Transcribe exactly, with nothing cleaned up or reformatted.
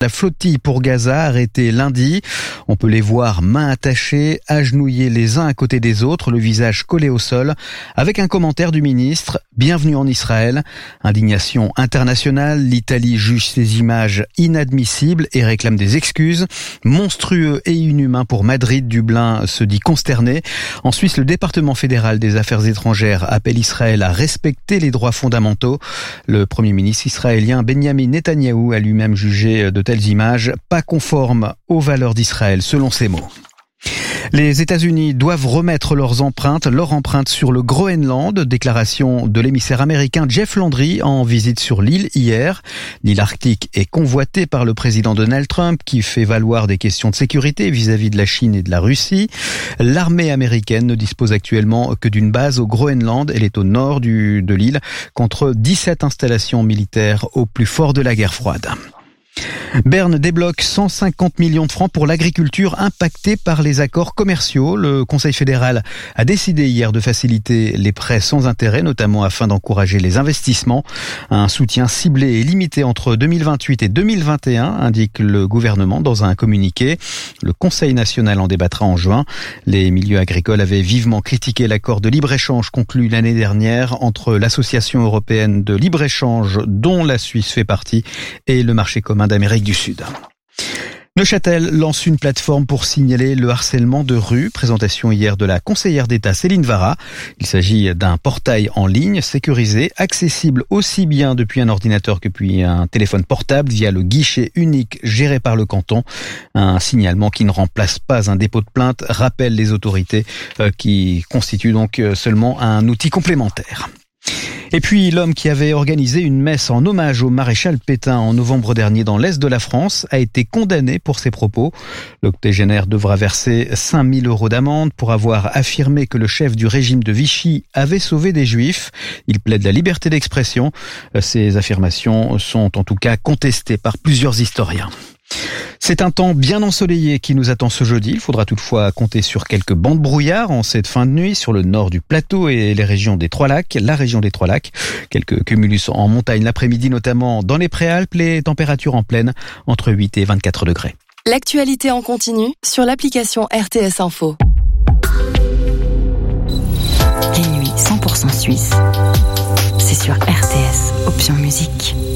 La flottille pour Gaza, arrêtée lundi. On peut les voir mains attachées, agenouillés les uns à côté des autres, le visage collé au sol, avec un commentaire du ministre « Bienvenue en Israël ». Indignation internationale, l'Italie juge ces images inadmissibles et réclame des excuses. Monstrueux et inhumain pour Madrid, Dublin se dit consterné. En Suisse, le département fédéral des affaires étrangères appelle Israël à respecter les droits fondamentaux. Le premier ministre israélien Benjamin Netanyahou a lui-même jugé de telles images pas conformes aux valeurs d'Israël, selon ses mots. Les États-Unis doivent remettre leurs empreintes, leur empreinte sur le Groenland. Déclaration de l'émissaire américain Jeff Landry en visite sur l'île hier. L'île arctique est convoitée par le président Donald Trump qui fait valoir des questions de sécurité vis-à-vis de la Chine et de la Russie. L'armée américaine ne dispose actuellement que d'une base au Groenland. Elle est au nord du, de l'île, contre dix-sept installations militaires au plus fort de la guerre froide. Berne débloque cent cinquante millions de francs pour l'agriculture impactée par les accords commerciaux. Le Conseil fédéral a décidé hier de faciliter les prêts sans intérêt, notamment afin d'encourager les investissements. Un soutien ciblé et limité entre deux mille vingt-huit et deux mille vingt et un, indique le gouvernement dans un communiqué. Le Conseil national en débattra en juin. Les milieux agricoles avaient vivement critiqué l'accord de libre-échange conclu l'année dernière entre l'Association européenne de libre-échange, dont la Suisse fait partie, et le marché commun d'Amérique du Sud. Neuchâtel lance une plateforme pour signaler le harcèlement de rue. Présentation hier de la conseillère d'État Céline Vara. Il s'agit d'un portail en ligne sécurisé, accessible aussi bien depuis un ordinateur que depuis un téléphone portable via le guichet unique géré par le canton. Un signalement qui ne remplace pas un dépôt de plainte, rappelle les autorités, euh, qui constitue donc seulement un outil complémentaire. Et puis l'homme qui avait organisé une messe en hommage au maréchal Pétain en novembre dernier dans l'Est de la France a été condamné pour ses propos. L'octogénaire devra verser cinq mille euros d'amende pour avoir affirmé que le chef du régime de Vichy avait sauvé des Juifs. Il plaide la liberté d'expression. Ces affirmations sont en tout cas contestées par plusieurs historiens. C'est un temps bien ensoleillé qui nous attend ce jeudi. Il faudra toutefois compter sur quelques bancs de brouillard en cette fin de nuit sur le nord du plateau et les régions des Trois-Lacs, la région des Trois-Lacs. Quelques cumulus en montagne l'après-midi, notamment dans les Préalpes. Les températures en pleine entre huit et vingt-quatre degrés. L'actualité en continu sur l'application R T S Info. Les nuits cent pour cent suisses, c'est sur R T S, option musique.